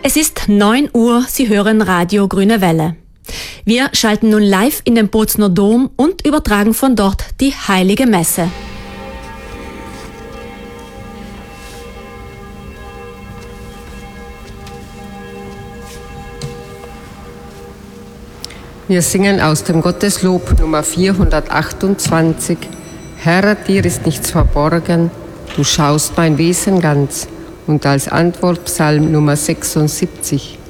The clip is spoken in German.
Es ist 9 Uhr, Sie hören Radio Grüne Welle. Wir schalten nun live in den Bozner Dom und übertragen von dort die Heilige Messe. Wir singen aus dem Gotteslob Nummer 428. Herr, dir ist nichts verborgen, du schaust mein Wesen ganz. Und als Antwort Psalm Nummer 76.